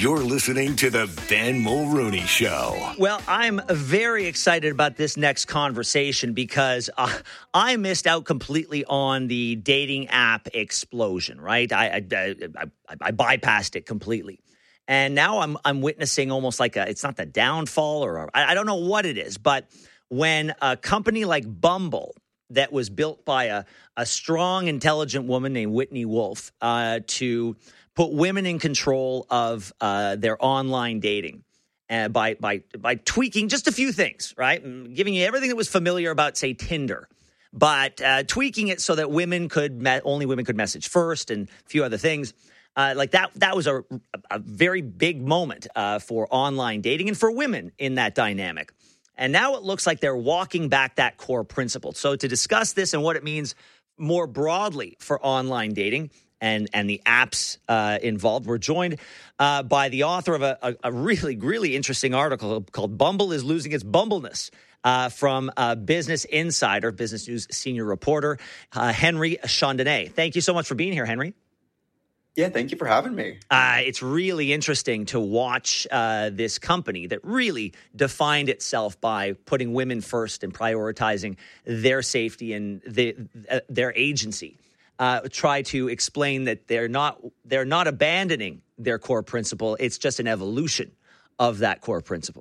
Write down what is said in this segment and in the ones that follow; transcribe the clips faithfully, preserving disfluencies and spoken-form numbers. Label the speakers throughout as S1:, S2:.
S1: You're listening to the Ben Mulrooney Show.
S2: Well, I'm very excited about this next conversation because uh, I missed out completely on the dating app explosion, right? I, I, I, I bypassed it completely. And now I'm I'm witnessing almost like a, it's not the downfall or a, I, I don't know what it is, but when a company like Bumble that was built by a, a strong, intelligent woman named Whitney Wolf uh, to put women in control of uh, their online dating uh, by by by tweaking just a few things, right? And giving you everything that was familiar about, say, Tinder, but uh, tweaking it so that women could me- only women could message first and a few other things. Uh, like that, that was a, a very big moment uh, for online dating and for women in that dynamic. And now it looks like they're walking back that core principle. So to discuss this and what it means more broadly for online dating and, and the apps uh, involved, we're joined uh, by the author of a, a, a really, really interesting article called Bumble is Losing Its Bumbleness uh, from uh, Business Insider, Business News senior reporter, uh, Henry Chandonnet. Thank you so much for being here, Henry.
S3: Yeah, thank you for having me.
S2: Uh, it's really interesting to watch uh, this company that really defined itself by putting women first and prioritizing their safety and the, uh, their agency. Uh, try to explain that they're not they're not abandoning their core principle. It's just an evolution of that core principle.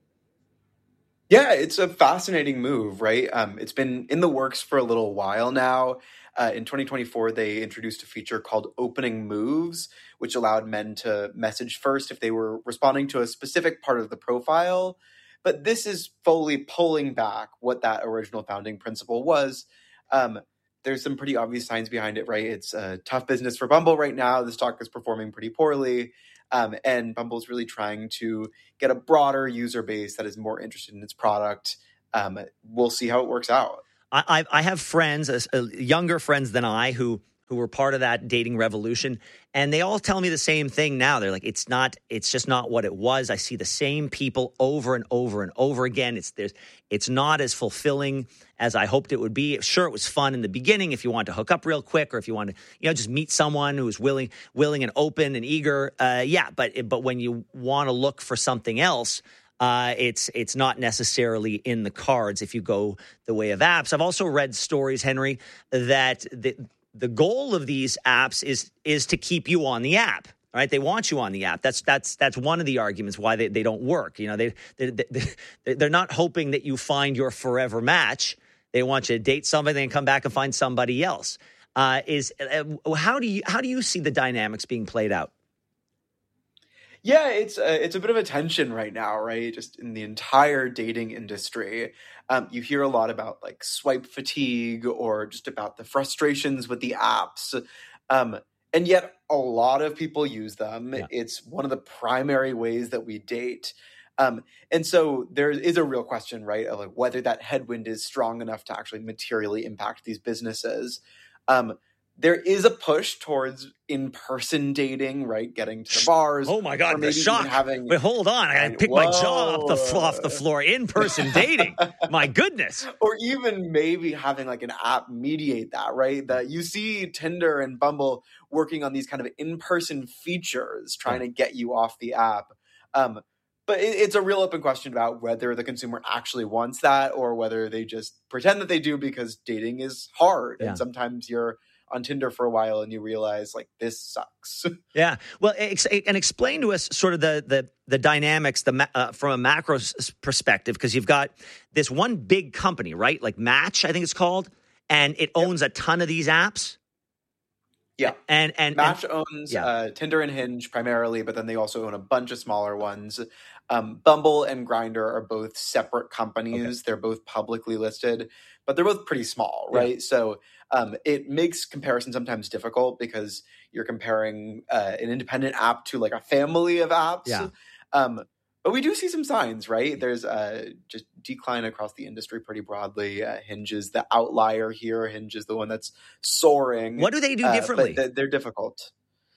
S3: Yeah, it's a fascinating move, right? Um, it's been in the works for a little while now. Uh, in twenty twenty-four, they introduced a feature called Opening Moves, which allowed men to message first if they were responding to a specific part of the profile. But this is fully pulling back what that original founding principle was. Um, there's some pretty obvious signs behind it, right? It's a tough business for Bumble right now. The stock is performing pretty poorly. Um, and Bumble is really trying to get a broader user base that is more interested in its product. Um, we'll see how it works out.
S2: I, I have friends, uh, younger friends than I, who who were part of that dating revolution, and they all tell me the same thing now. They're like, it's not, it's just not what it was. I see the same people over and over and over again. It's there's, it's not as fulfilling as I hoped it would be. Sure, it was fun in the beginning if you wanted to hook up real quick, or if you wanted to, you know, just meet someone who was willing, willing and open and eager. Uh, yeah, but but when you want to look for something else. Uh, it's it's not necessarily in the cards if you go the way of apps. I've also read stories, Henry, that the the goal of these apps is is to keep you on the app. Right? They want you on the app. That's that's that's one of the arguments why they, they don't work. You know, they, they they they're not hoping that you find your forever match. They want you to date somebody and come back and find somebody else. Uh, is uh, how do you how do you see the dynamics being played out?
S3: Yeah, it's a, it's a bit of a tension right now, right? Just in the entire dating industry. Um, you hear a lot about like swipe fatigue or just about the frustrations with the apps. Um, and yet a lot of people use them. Yeah. It's one of the primary ways that we date. Um, and so there is a real question, right, of like whether that headwind is strong enough to actually materially impact these businesses. Um, There is a push towards in-person dating, right? Getting to the bars.
S2: Oh my God, the shock. Having, Wait, hold on. I got to pick whoa. my jaw off the, off the floor. In-person dating. My goodness.
S3: Or even maybe having like an app mediate that, right? That you see Tinder and Bumble working on these kind of in-person features, trying yeah. to get you off the app. Um, but it, it's a real open question about whether the consumer actually wants that or whether they just pretend that they do because dating is hard. Yeah. And sometimes you're on Tinder for a while and you realize like this sucks.
S2: Yeah. Well, ex- and explain to us sort of the the the dynamics the ma- uh, from a macro s- perspective, because you've got this one big company, right? Like Match, I think it's called, and it owns yep. a ton of these apps.
S3: Yeah.
S2: And and
S3: Match
S2: and,
S3: owns
S2: yeah.
S3: uh, Tinder and Hinge primarily, but then they also own a bunch of smaller ones. Um, Bumble and Grindr are both separate companies. Okay. They're both publicly listed, but they're both pretty small, right? Yeah. So um, it makes comparison sometimes difficult because you're comparing uh, an independent app to like a family of apps.
S2: Yeah.
S3: Um, but we do see some signs, right? There's a just decline across the industry pretty broadly. Uh, Hinge is the outlier here. Hinge is the one that's soaring.
S2: What do they do differently?
S3: Uh, but they're difficult.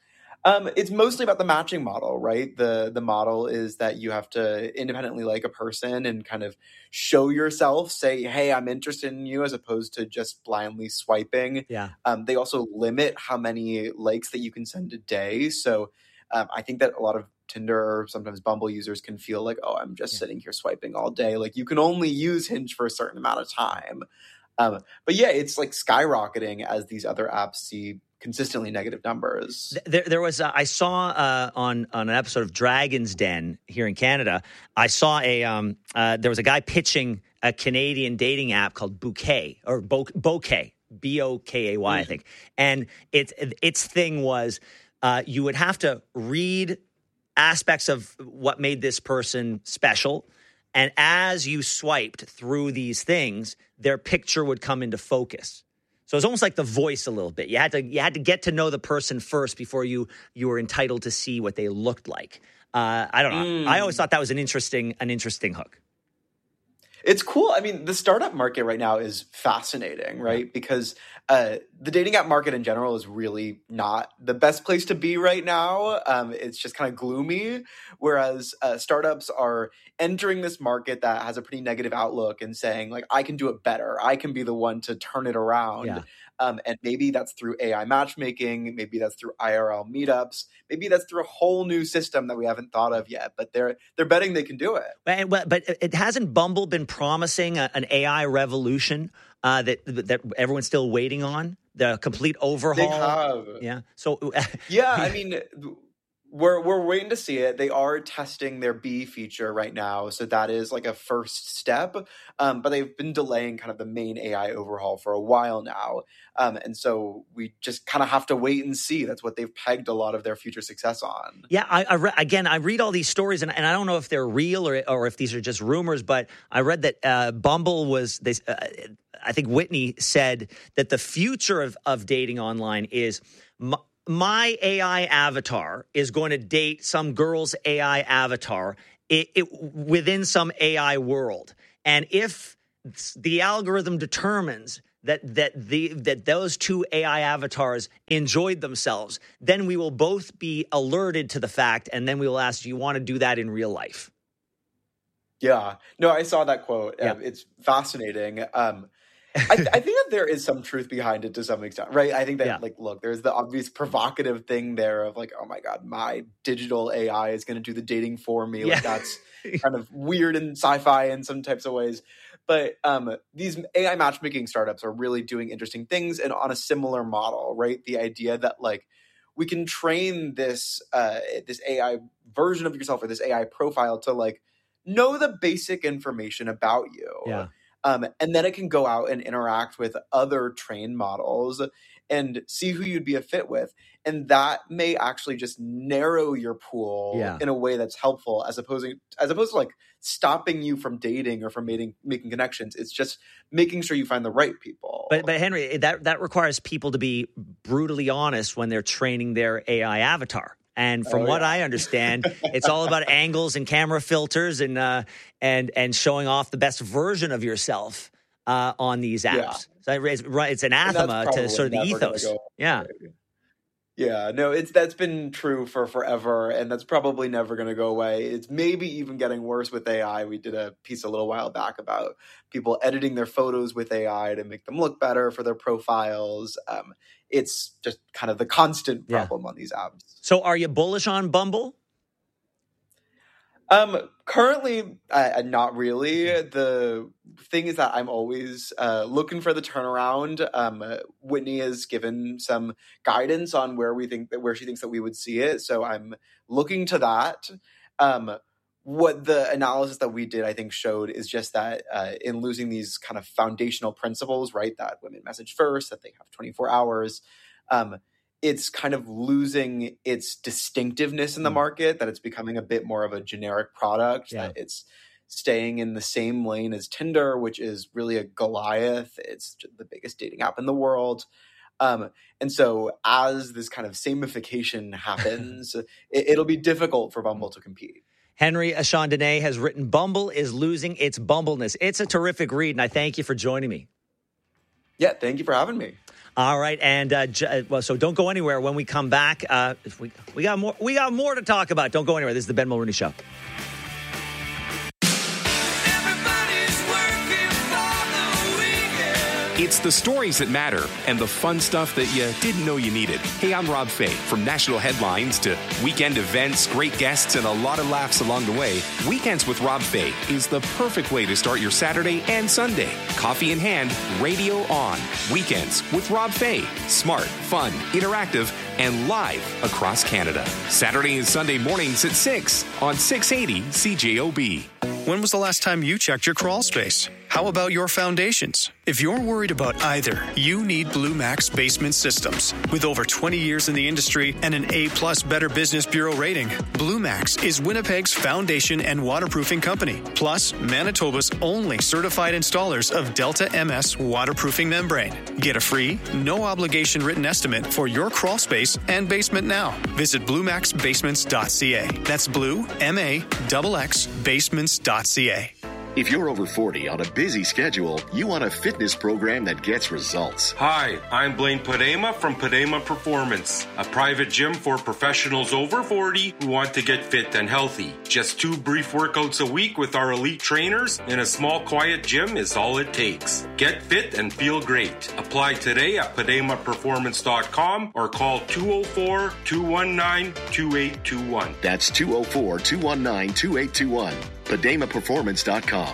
S3: Um, it's mostly about the matching model, right? The the model is that you have to independently like a person and kind of show yourself, say, hey, I'm interested in you, as opposed to just blindly swiping.
S2: Yeah.
S3: Um, they also limit how many likes that you can send a day. So um, I think that a lot of Tinder or sometimes Bumble users can feel like, oh, I'm just yeah. sitting here swiping all day. Like you can only use Hinge for a certain amount of time. Um, but yeah, it's like skyrocketing as these other apps see consistently negative numbers.
S2: There, there was uh, I saw uh, on on an episode of Dragon's Den here in Canada. I saw a um, uh, there was a guy pitching a Canadian dating app called Bouquet or Bo- Bouquet, B O K A Y, mm. I think, and its its thing was uh, you would have to read aspects of what made this person special. And as you swiped through these things, their picture would come into focus. So it's almost like The Voice a little bit. You had to you had to get to know the person first before you you were entitled to see what they looked like. Uh, I don't know. Mm. I always thought that was an interesting an interesting hook.
S3: It's cool. I mean, the startup market right now is fascinating, right? Yeah. Because uh, the dating app market in general is really not the best place to be right now. Um, it's just kind of gloomy. Whereas uh, startups are entering this market that has a pretty negative outlook and saying, like, I can do it better. I can be the one to turn it around. Yeah. Um, and maybe that's through A I matchmaking. Maybe that's through I R L meetups. Maybe that's through a whole new system that we haven't thought of yet. But they're they're betting they can do it.
S2: But, but it hasn't Bumble been promising a, an A I revolution uh, that that everyone's still waiting on? The complete overhaul.
S3: They have.
S2: Yeah. So
S3: yeah, I mean. We're we're waiting to see it. They are testing their B feature right now, so that is like a first step. Um, but they've been delaying kind of the main A I overhaul for a while now, um, and so we just kind of have to wait and see. That's what they've pegged a lot of their future success on.
S2: Yeah, I, I re- again, I read all these stories, and, and I don't know if they're real or or if these are just rumors. But I read that uh, Bumble was this. Uh, I think Whitney said that the future of of dating online is. M- My A I avatar is going to date some girl's A I avatar it, it, within some A I world. And if the algorithm determines that that the that those two A I avatars enjoyed themselves, then we will both be alerted to the fact, and then we will ask, do you want to do that in real life?
S3: Yeah. No, I saw that quote. Yeah. Um, it's fascinating. Um I, th- I think that there is some truth behind it to some extent, right? I think that, yeah. like, look, there's the obvious provocative thing there of like, oh my God, my digital A I is going to do the dating for me. Yeah. Like that's kind of weird and sci-fi in some types of ways. But um, these A I matchmaking startups are really doing interesting things and on a similar model, right? The idea that like we can train this uh, this A I version of yourself or this A I profile to like know the basic information about you.
S2: Yeah.
S3: Um, and then it can go out and interact with other trained models and see who you'd be a fit with. And that may actually just narrow your pool
S2: yeah.
S3: in a way that's helpful as opposed to, as opposed to like stopping you from dating or from making, making connections. It's just making sure you find the right people.
S2: But, but Henry, that, that requires people to be brutally honest when they're training their A I avatar. And from oh, yeah. what I understand, it's all about angles and camera filters and uh, and and showing off the best version of yourself uh, on these apps. Yeah. So it's, it's anathema to sort of the ethos. Yeah.
S3: Yeah, no, it's that's been true for forever, and that's probably never going to go away. It's maybe even getting worse with A I. We did a piece a little while back about people editing their photos with A I to make them look better for their profiles. Um, it's just kind of the constant problem yeah. on these apps.
S2: So are you bullish on Bumble?
S3: Um, currently, uh, not really. The thing is that I'm always uh, looking for the turnaround. Um, uh, Whitney has given some guidance on where we think that where she thinks that we would see it, so I'm looking to that. Um, what the analysis that we did, I think, showed is just that uh, in losing these kind of foundational principles, right, that women message first, that they have twenty-four hours. Um, it's kind of losing its distinctiveness in the market, that it's becoming a bit more of a generic product, yeah. that it's staying in the same lane as Tinder, which is really a Goliath. It's the biggest dating app in the world. Um, and so as this kind of samification happens, it, it'll be difficult for Bumble to compete.
S2: Henry Chandonnet has written Bumble is Losing Its Bumbleness. It's a terrific read, and I thank you for joining me.
S3: Yeah, thank you for having me.
S2: All right, and uh, well, so don't go anywhere. When we come back, uh, if we we got more we got more to talk about. Don't go anywhere. This is the Ben Mulrooney Show.
S4: Everybody's working for the weekend. It's the stories that matter and the fun stuff that you didn't know you needed. Hey, I'm Rob Fay. From national headlines to weekend events, great guests, and a lot of laughs along the way, Weekends with Rob Fay is the perfect way to start your Saturday and Sunday. Coffee in hand, radio on. Weekends with Rob Fay. Smart, fun, interactive, and live across Canada. Saturday and Sunday mornings at six on six eighty C J O B.
S5: When was the last time you checked your crawl space? How about your foundations? If you're worried about either, you need Blue Max Basement Systems. With over twenty years in the industry and an A-plus Better Business Bureau rating, Blue Max is Winnipeg's foundation and waterproofing company, plus Manitoba's only certified installers of Delta M S waterproofing membrane. Get a free, no-obligation written estimate for your crawl space and basement now. Visit blue max basements dot c a. That's blue, M A X X, basements dot c a.
S6: If you're over forty on a busy schedule, you want a fitness program that gets results.
S7: Hi, I'm Blaine Padema from Padema Performance, a private gym for professionals over forty who want to get fit and healthy. Just two brief workouts a week with our elite trainers in a small, quiet gym is all it takes. Get fit and feel great. Apply today at padema performance dot com or call two oh four, two one nine, two eight two one.
S6: That's two oh four, two one nine, two eight two one. padema performance dot com.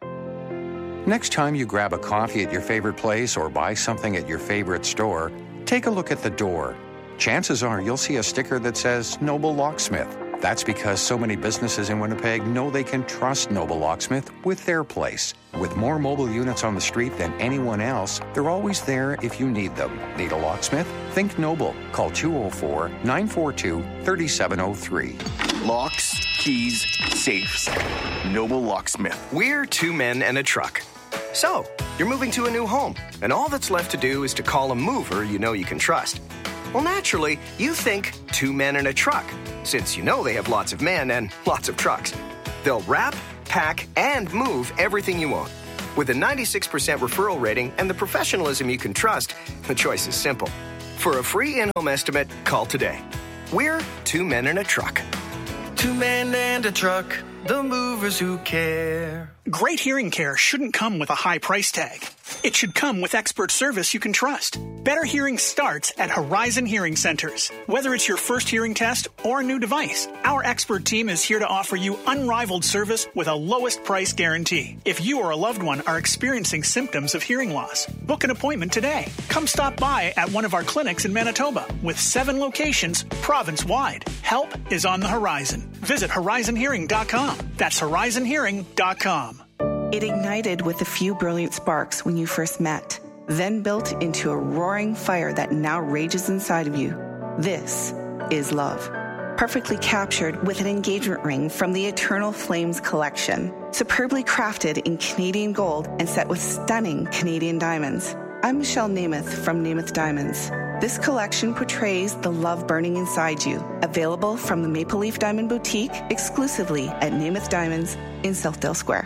S8: Next time you grab a coffee at your favorite place or buy something at your favorite store, take a look at the door. Chances are you'll see a sticker that says Noble Locksmith. That's because so many businesses in Winnipeg know they can trust Noble Locksmith with their place. With more mobile units on the street than anyone else, they're always there if you need them. Need a locksmith? Think Noble. Call two oh four, nine four two, three seven oh three.
S9: Locks, keys, safes. Noble Locksmith. We're two men and a truck. So, you're moving to a new home, and all that's left to do is to call a mover you know you can trust. Well, naturally, you think two men and a truck, since you know they have lots of men and lots of trucks. They'll wrap, pack, and move everything you own. With a ninety-six percent referral rating and the professionalism you can trust, the choice is simple. For a free in-home estimate, call today. We're two men and a truck.
S10: Two men and a truck, the movers who care.
S11: Great hearing care shouldn't come with a high price tag. It should come with expert service you can trust. Better hearing starts at Horizon Hearing Centers. Whether it's your first hearing test or a new device, our expert team is here to offer you unrivaled service with a lowest price guarantee. If you or a loved one are experiencing symptoms of hearing loss, book an appointment today. Come stop by at one of our clinics in Manitoba with seven locations province-wide. Help is on the horizon. Visit horizon hearing dot com. That's horizon hearing dot com.
S12: It ignited with a few brilliant sparks when you first met, then built into a roaring fire that now rages inside of you. This is love. Perfectly captured with an engagement ring from the Eternal Flames collection. Superbly crafted in Canadian gold and set with stunning Canadian diamonds. I'm Michelle Namath from Namath Diamonds. This collection portrays the love burning inside you. Available from the Maple Leaf Diamond Boutique exclusively at Namath Diamonds in Southdale Square.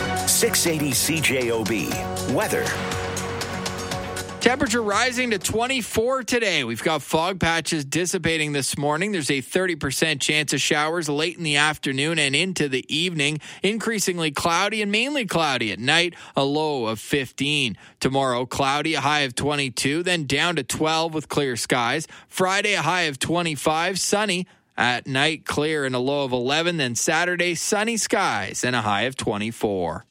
S1: six eighty C J O B. Weather.
S13: Temperature rising to twenty-four today. We've got fog patches dissipating this morning. There's a thirty percent chance of showers late in the afternoon and into the evening. Increasingly cloudy and mainly cloudy at night, a low of fifteen. Tomorrow, cloudy, a high of twenty-two, then down to twelve with clear skies. Friday, a high of twenty-five, sunny. At night, clear and a low of eleven. Then Saturday, sunny skies and a high of twenty-four.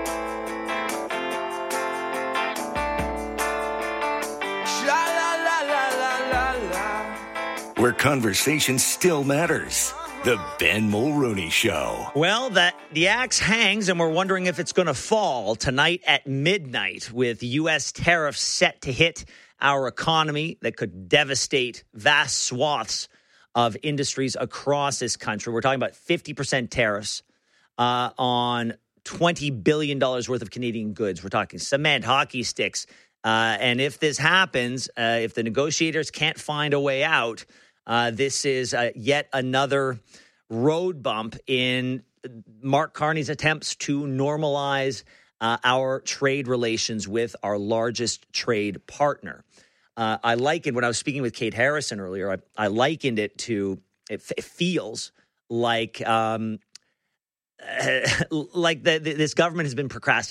S1: Where conversation still matters. The Ben Mulrooney Show.
S2: Well, that the axe hangs, and we're wondering if it's going to fall tonight at midnight with U S tariffs set to hit our economy that could devastate vast swaths of industries across this country. We're talking about fifty percent tariffs uh, on twenty billion dollars worth of Canadian goods. We're talking cement, hockey sticks. Uh, and if this happens, uh, if the negotiators can't find a way out, uh, this is uh, yet another road bump in Mark Carney's attempts to normalize uh, our trade relations with our largest trade partner. Uh, I likened, when I was speaking with Kate Harrison earlier, I, I likened it to, it, it feels like um, like the, the, this government has been procrastinating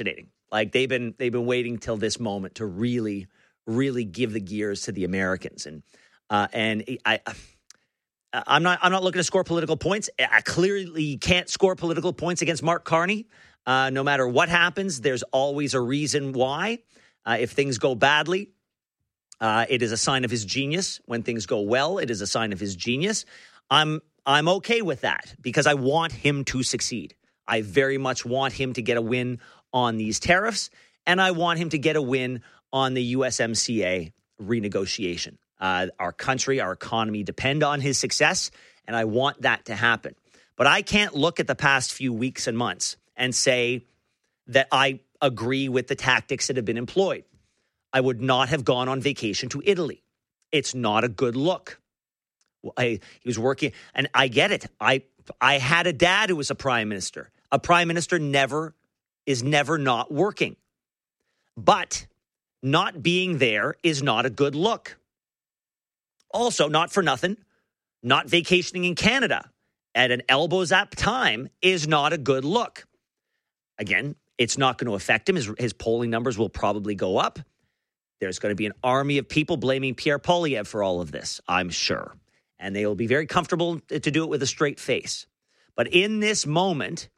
S2: Like they've been they've been waiting till this moment to really, really give the gears to the Americans. And uh, and I, I I'm not I'm not looking to score political points. I clearly can't score political points against Mark Carney. Uh, no matter what happens, there's always a reason why. Uh, if things go badly, uh, it is a sign of his genius. When things go well, it is a sign of his genius. I'm I'm okay with that because I want him to succeed. I very much want him to get a win on these tariffs, and I want him to get a win on the U S M C A renegotiation. Uh, our country, our economy depend on his success, and I want that to happen. But I can't look at the past few weeks and months and say that I agree with the tactics that have been employed. I would not have gone on vacation to Italy. It's not a good look. I, he was working, and I get it. I I had a dad who was a prime minister. A prime minister never is never not working. But not being there is not a good look. Also, not for nothing, not vacationing in Canada at an elbows up time is not a good look. Again, it's not going to affect him. His, his polling numbers will probably go up. There's going to be an army of people blaming Pierre Poilievre for all of this, I'm sure. And they will be very comfortable to do it with a straight face. But in this moment,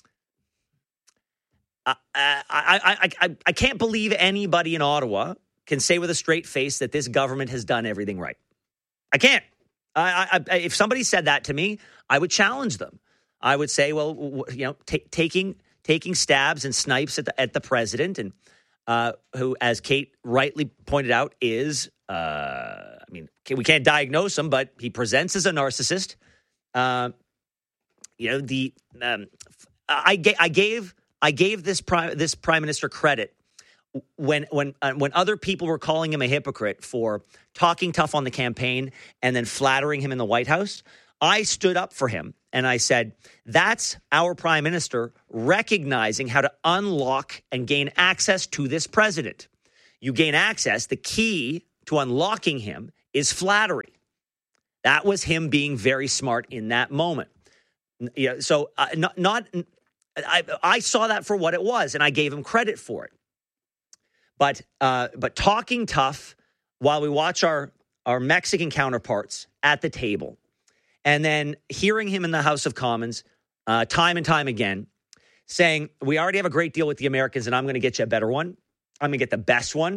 S2: I, I, I, I, I can't believe anybody in Ottawa can say with a straight face that this government has done everything right. I can't. I, I, if somebody said that to me, I would challenge them. I would say, well, you know, t- taking taking stabs and snipes at the, at the president, and uh, who, as Kate rightly pointed out, is, uh, I mean, we can't diagnose him, but he presents as a narcissist. Uh, you know, the um, I, ga- I gave I gave this prime this prime minister credit when when uh, when other people were calling him a hypocrite for talking tough on the campaign and then flattering him in the White House. I stood up for him and I said, that's our prime minister recognizing how to unlock and gain access to this president. You gain access. The key to unlocking him is flattery. That was him being very smart in that moment. Yeah, so uh, not, not I, I saw that for what it was, and I gave him credit for it. But uh, but talking tough while we watch our, our Mexican counterparts at the table, and then hearing him in the House of Commons uh, time and time again saying, we already have a great deal with the Americans, and I'm going to get you a better one. I'm going to get the best one.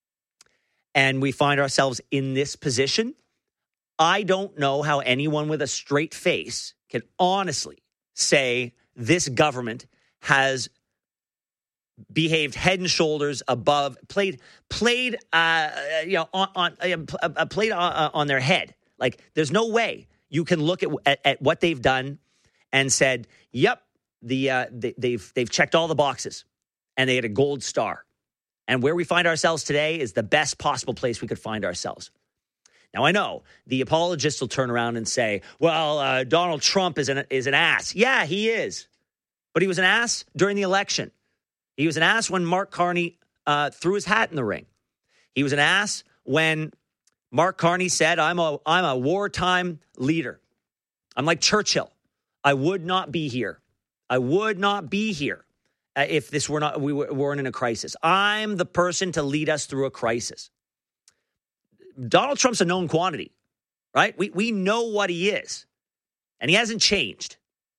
S2: And we find ourselves in this position. I don't know how anyone with a straight face can honestly say this government has behaved head and shoulders above, played, played, uh, you know, on, on uh, played uh, on their head. Like, there's no way you can look at at, at what they've done and said, "Yep, the uh, they, they've they've checked all the boxes, and they had a gold star." And where we find ourselves today is the best possible place we could find ourselves. Now, I know the apologists will turn around and say, "Well, uh, Donald Trump is an is an ass." Yeah, he is, but he was an ass during the election. He was an ass when Mark Carney uh, threw his hat in the ring. He was an ass when Mark Carney said, I'm a, I'm a wartime leader. I'm like Churchill. I would not be here. I would not be here uh, if this were not, we were, weren't in a crisis. I'm the person to lead us through a crisis. Donald Trump's a known quantity, right? We, we know what he is, and he hasn't changed.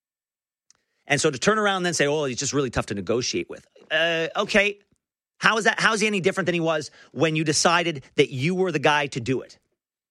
S2: And so to turn around and then say, oh, he's just really tough to negotiate with. Uh, okay, how is that? How is he any different than he was when you decided that you were the guy to do it?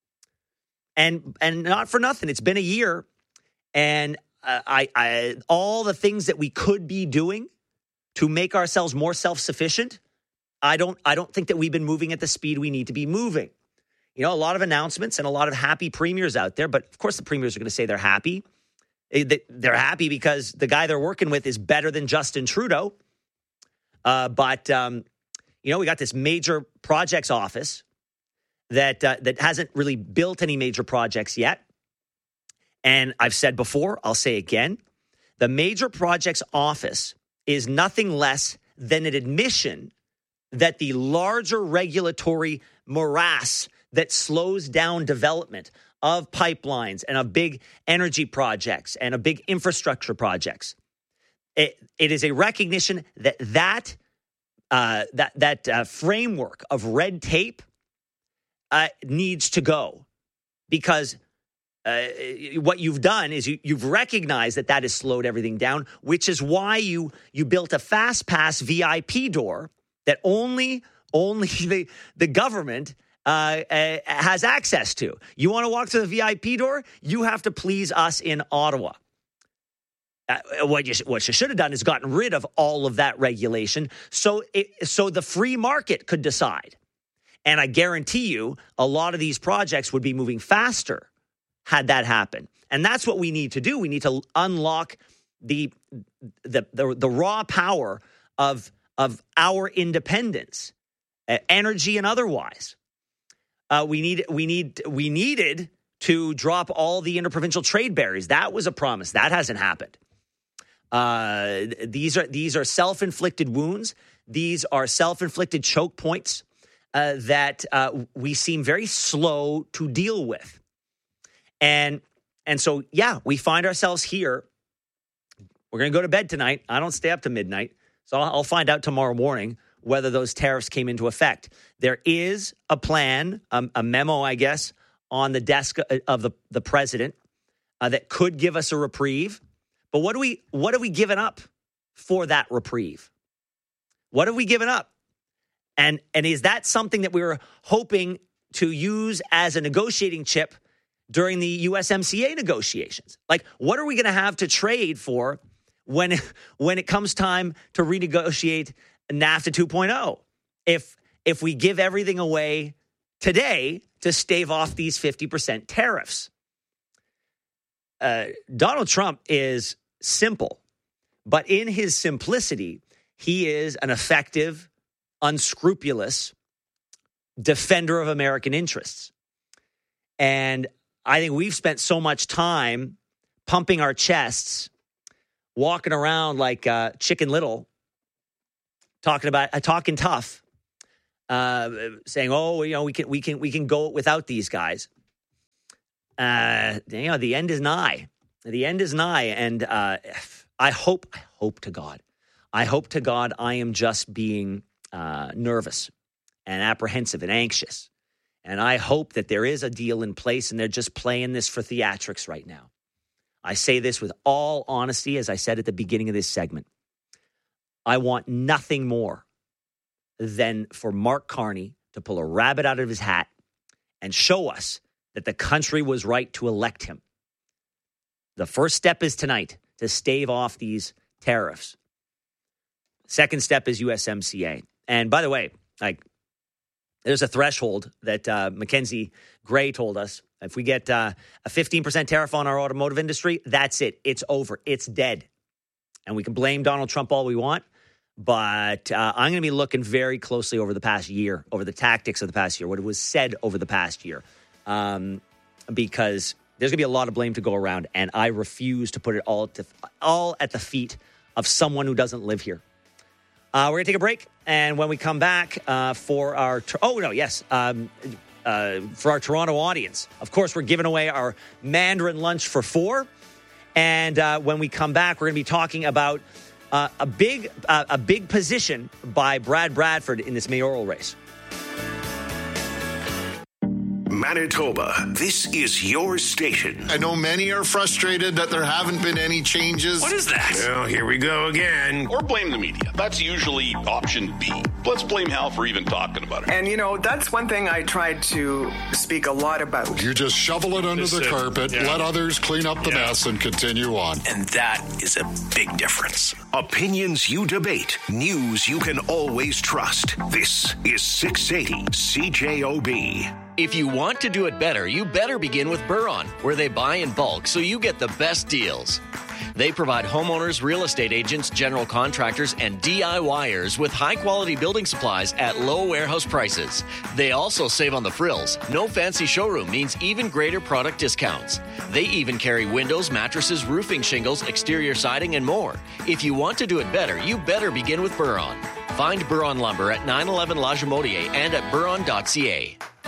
S2: And and not for nothing, it's been a year, and uh, I, I all the things that we could be doing to make ourselves more self-sufficient, I don't I don't think that we've been moving at the speed we need to be moving. You know, a lot of announcements and a lot of happy premiers out there, but of course the premiers are going to say they're happy. They're happy because the guy they're working with is better than Justin Trudeau. Uh, but, um, you know, we got this major projects office that uh, that hasn't really built any major projects yet. And I've said before, I'll say again, the major projects office is nothing less than an admission that the larger regulatory morass that slows down development of pipelines and of big energy projects and of big infrastructure projects. It, it is a recognition that that uh, that that uh, framework of red tape uh, needs to go, because uh, what you've done is you, you've recognized that that has slowed everything down, which is why you you built a fast pass V I P door that only only the the government uh, uh, has access to. You want to walk to the V I P door? You have to please us in Ottawa. Uh, what you what you should have done is gotten rid of all of that regulation, so it, so the free market could decide. And I guarantee you, a lot of these projects would be moving faster had that happen. And that's what we need to do. We need to unlock the the the, the raw power of of our independence, uh, energy and otherwise. Uh, we need we need we needed to drop all the interprovincial trade barriers. That was a promise. That hasn't happened. Uh, these are these are self-inflicted wounds. These are self-inflicted choke points uh, that uh, we seem very slow to deal with. And and so, yeah, we find ourselves here. We're going to go to bed tonight. I don't stay up to midnight, so I'll find out tomorrow morning whether those tariffs came into effect. There is a plan, um, a memo, I guess, on the desk of the, the president uh, that could give us a reprieve. But what do we what have we given up for that reprieve? What have we given up? And and is that something that we were hoping to use as a negotiating chip during the U S M C A negotiations? Like, what are we going to have to trade for when when it comes time to renegotiate NAFTA two point oh? If if we give everything away today to stave off these fifty percent tariffs. Uh, Donald Trump is simple, but in his simplicity, he is an effective, unscrupulous defender of American interests. And I think we've spent so much time pumping our chests, walking around like uh, Chicken Little, talking about uh, talking tough, uh, saying, "Oh, you know, we can we can we can go without these guys." Uh, you know, the end is nigh. The end is nigh, and uh, I hope, I hope to God, I hope to God, I am just being uh, nervous and apprehensive and anxious, and I hope that there is a deal in place, and they're just playing this for theatrics right now. I say this with all honesty, as I said at the beginning of this segment. I want nothing more than for Mark Carney to pull a rabbit out of his hat and show us that the country was right to elect him. The first step is tonight to stave off these tariffs. Second step is U S M C A. And by the way, like, there's a threshold that uh, Mackenzie Gray told us. If we get uh, a fifteen percent tariff on our automotive industry, that's it. It's over. It's dead. And we can blame Donald Trump all we want, but uh, I'm going to be looking very closely over the past year, over the tactics of the past year, what was said over the past year. Um, because there's going to be a lot of blame to go around, and I refuse to put it all to, all at the feet of someone who doesn't live here. Uh, we're going to take a break, and when we come back uh, for our oh no yes um, uh, for our Toronto audience, of course, we're giving away our Mandarin lunch for four, and uh, when we come back, we're going to be talking about uh, a big uh, a big position by Brad Bradford in this mayoral race.
S1: Manitoba, this is your station.
S14: I know many are frustrated that there haven't been any changes.
S1: What is that?
S7: Well, here we go again.
S15: Or blame the media. That's usually option B. Let's blame Hal for even talking about it.
S16: And, you know, that's one thing I tried to speak a lot about.
S14: You just shovel it under
S15: This
S14: the
S15: is-
S14: carpet,
S15: yeah.
S14: let others clean up the
S15: Yeah.
S14: mess, and continue on.
S1: And that is a big difference. Opinions you debate, news you can always trust. This is six eighty C J O B.
S17: If you want to do it better, you better begin with Buron, where they buy in bulk so you get the best deals. They provide homeowners, real estate agents, general contractors, and DIYers with high-quality building supplies at low warehouse prices. They also save on the frills. No fancy showroom means even greater product discounts. They even carry windows, mattresses, roofing shingles, exterior siding, and more. If you want to do it better, you better begin with Buron. Find Buron Lumber at nine eleven La Jamodier and at buron dot c a.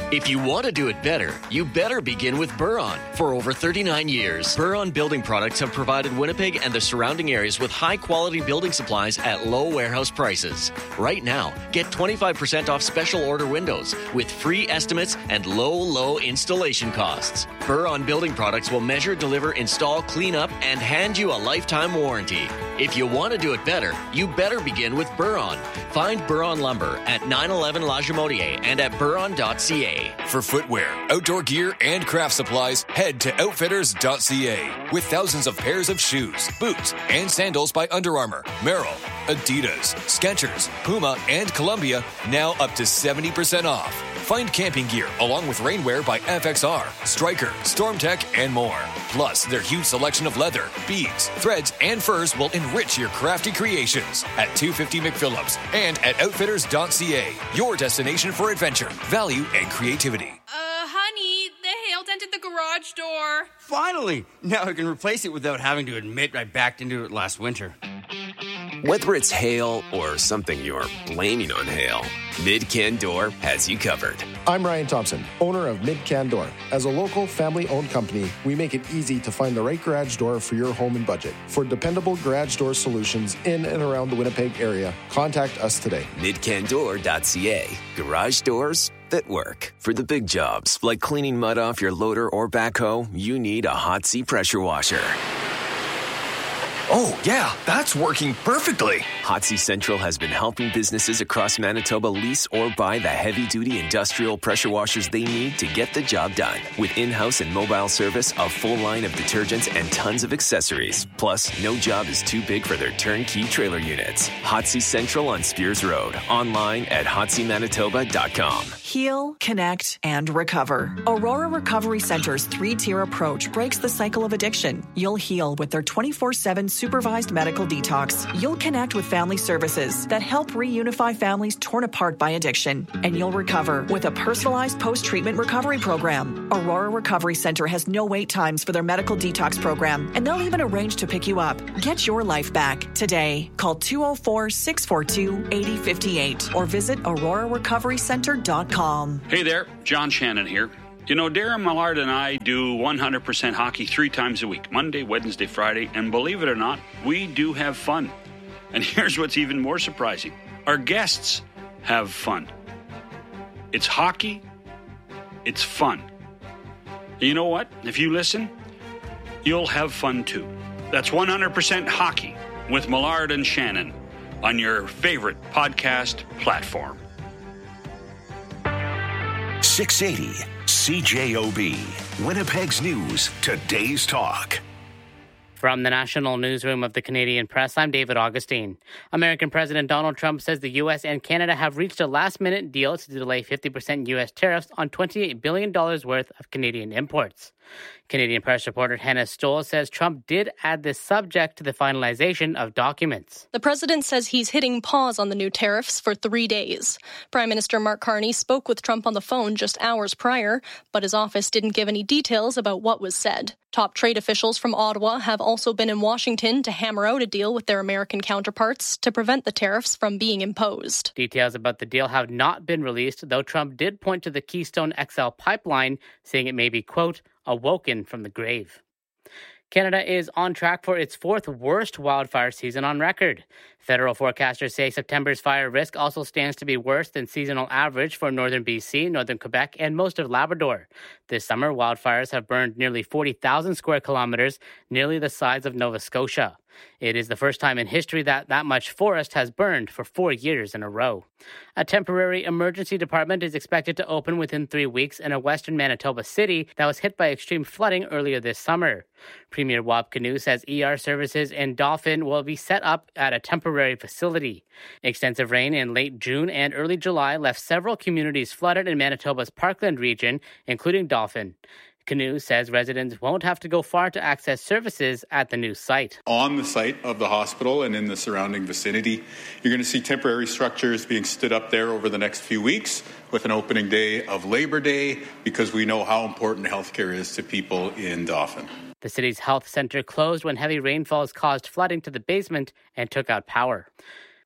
S17: If you want to do it better, you better begin with Buron. For over thirty-nine years, Buron Building Products have provided Winnipeg and the surrounding areas with high-quality building supplies at low warehouse prices. Right now, get twenty-five percent off special order windows with free estimates and low, low installation costs. Buron Building Products will measure, deliver, install, clean up, and hand you a lifetime warranty. If you want to do it better, you better begin with Buron. Find Buron Lumber at nine eleven La Jamodier and at buron dot c a.
S18: For footwear, outdoor gear, and craft supplies, head to outfitters dot c a. With thousands of pairs of shoes, boots, and sandals by Under Armour, Merrell, Adidas, Skechers, Puma, and Columbia, now up to seventy percent off. Find camping gear along with rainwear by F X R, Stryker, StormTech, and more. Plus, their huge selection of leather, beads, threads, and furs will enrich your crafty creations at two fifty McPhillips and at outfitters dot c a. Your destination for adventure, value, and creativity.
S19: Uh, honey, the hail dented the garage door.
S20: Finally! Now I can replace it without having to admit I backed into it last winter.
S21: Whether it's hail or something you're blaming on hail, Mid-Can Door has you covered.
S22: I'm Ryan Thompson, owner of Mid-Can Door. As a local, family-owned company, we make it easy to find the right garage door for your home and budget. For dependable garage door solutions in and around the Winnipeg area, contact us today.
S21: mid can door dot c a. Garage doors that work. For the big jobs, like cleaning mud off your loader or backhoe, you need a Hotsy pressure washer.
S23: Oh, yeah, that's working perfectly.
S21: Hotsy Central has been helping businesses across Manitoba lease or buy the heavy-duty industrial pressure washers they need to get the job done. With in-house and mobile service, a full line of detergents, and tons of accessories. Plus, no job is too big for their turnkey trailer units. Hotsy Central on Spears Road. Online at hotsy manitoba dot com.
S24: Heal, connect, and recover. Aurora Recovery Center's three-tier approach breaks the cycle of addiction. You'll heal with their twenty-four seven supervised medical detox. You'll connect with family services that help reunify families torn apart by addiction. And you'll recover with a personalized post-treatment recovery program. Aurora Recovery Center has no wait times for their medical detox program, and they'll even arrange to pick you up. Get your life back today. Call two oh four, six four two, eight oh five eight or visit aurora recovery center dot com.
S15: Hey there, John Shannon here. You know, Darren Millard and I do one hundred percent hockey three times a week, Monday, Wednesday, Friday, and believe it or not, we do have fun. And here's what's even more surprising. Our guests have fun. It's hockey. It's fun. And you know what? If you listen, you'll have fun too. That's one hundred percent hockey with Millard and Shannon on your favorite podcast platform.
S1: six eighty C J O B, Winnipeg's News, Today's Talk.
S25: From the National Newsroom of the Canadian Press, I'm David Augustine. American President Donald Trump says the U S and Canada have reached a last-minute deal to delay fifty percent U S tariffs on twenty-eight billion dollars worth of Canadian imports. Canadian press reporter Hannah Stoll says Trump did add this subject to the finalization of documents.
S26: The president says he's hitting pause on the new tariffs for three days. Prime Minister Mark Carney spoke with Trump on the phone just hours prior, but his office didn't give any details about what was said. Top trade officials from Ottawa have also been in Washington to hammer out a deal with their American counterparts to prevent the tariffs from being imposed.
S25: Details about the deal have not been released, though Trump did point to the Keystone X L pipeline, saying it may be, quote, awoken from the grave. Canada is on track for its fourth worst wildfire season on record. Federal forecasters say September's fire risk also stands to be worse than seasonal average for northern B C, northern Quebec, and most of Labrador. This summer, wildfires have burned nearly forty thousand square kilometers, nearly the size of Nova Scotia. It is the first time in history that that much forest has burned for four years in a row. A temporary emergency department is expected to open within three weeks in a western Manitoba city that was hit by extreme flooding earlier this summer. Premier Wab Kinew says E R services in Dauphin will be set up at a temporary facility. Extensive rain in late June and early July left several communities flooded in Manitoba's Parkland region, including Dauphin. Kinew says residents won't have to go far to access services at the new site.
S27: On the site of the hospital and in the surrounding vicinity, you're going to see temporary structures being stood up there over the next few weeks with an opening day of Labor Day, because we know how important healthcare is to people in Dauphin.
S25: The city's health center closed when heavy rainfalls caused flooding to the basement and took out power.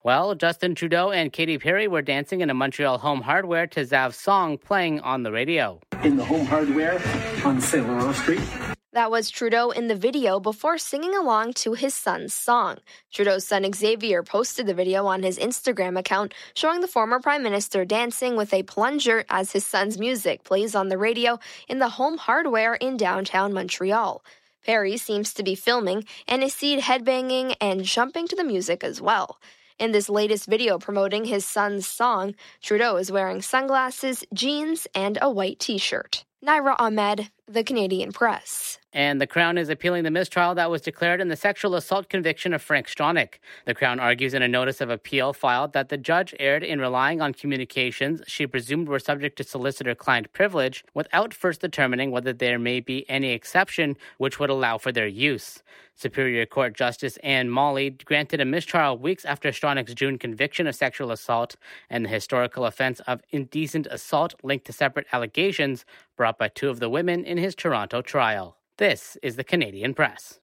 S25: Well, Justin Trudeau and Katy Perry were dancing in a Montreal Home Hardware to Zav's song playing on the radio.
S3: In the Home Hardware on Saint Laurent Street.
S4: That was Trudeau in the video before singing along to his son's song. Trudeau's son Xavier posted the video on his Instagram account showing the former prime minister dancing with a plunger as his son's music plays on the radio in the Home Hardware in downtown Montreal. Perry seems to be filming and is seen headbanging and jumping to the music as well. In this latest video promoting his son's song, Trudeau is wearing sunglasses, jeans, and a white t-shirt. Naira Ahmed, The Canadian Press.
S25: And the Crown is appealing the mistrial that was declared in the sexual assault conviction of Frank Stronach. The Crown argues in a notice of appeal filed that the judge erred in relying on communications she presumed were subject to solicitor-client privilege without first determining whether there may be any exception which would allow for their use. Superior Court Justice Anne Molly granted a mistrial weeks after Stronach's June conviction of sexual assault and the historical offense of indecent assault linked to separate allegations brought by two of the women in his Toronto trial. This is the Canadian Press.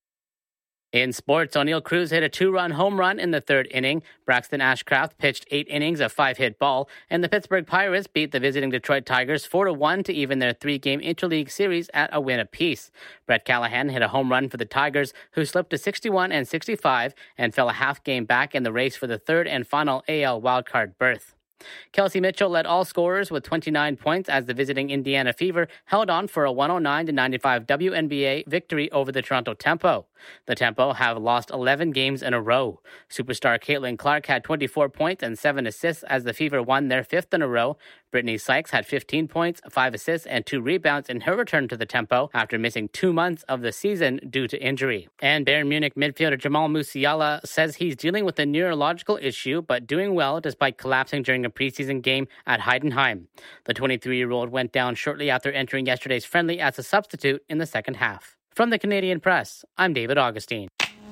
S25: In sports, O'Neill Cruz hit a two-run home run in the third inning. Braxton Ashcraft pitched eight innings of five-hit ball, and the Pittsburgh Pirates beat the visiting Detroit Tigers four to one to even their three-game interleague series at a win apiece. Brett Callahan hit a home run for the Tigers, who slipped to sixty-one and sixty-five and fell a half game back in the race for the third and final A L wildcard berth. Kelsey Mitchell led all scorers with twenty-nine points as the visiting Indiana Fever held on for a one oh nine to ninety-five W N B A victory over the Toronto Tempo. The Tempo have lost eleven games in a row. Superstar Caitlin Clark had twenty-four points and seven assists as the Fever won their fifth in a row. Brittany Sykes had fifteen points, five assists, and two rebounds in her return to the Tempo after missing two months of the season due to injury. And Bayern Munich midfielder Jamal Musiala says he's dealing with a neurological issue but doing well despite collapsing during a preseason game at Heidenheim. The twenty-three-year-old went down shortly after entering yesterday's friendly as a substitute in the second half. From the Canadian Press, I'm David Augustine.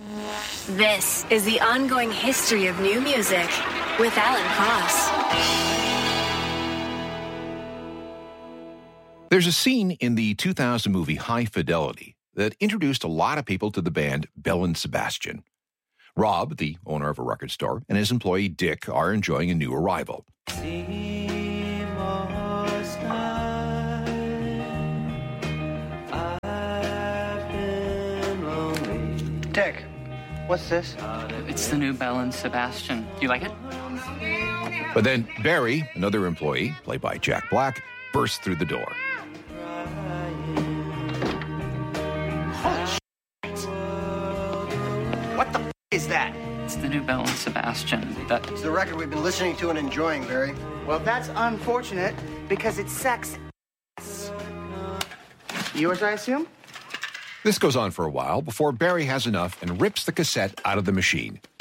S5: This is the ongoing history of new music with Alan Cross.
S6: There's a scene in the two thousand movie High Fidelity that introduced a lot of people to the band Belle and Sebastian. Rob, the owner of a record store, and his employee Dick are enjoying a new arrival.
S8: Dick, what's this?
S9: It's the new Belle and Sebastian. You like it?
S6: But then Barry, another employee, played by Jack Black, bursts through the door.
S8: Holy shit. What the f- is that?
S9: It's the new Belle and Sebastian. That...
S8: It's the record we've been listening to and enjoying, Barry. Well, that's unfortunate because it's sex. Yours, I assume?
S6: This goes on for a while before Barry has enough and rips the cassette out of the machine.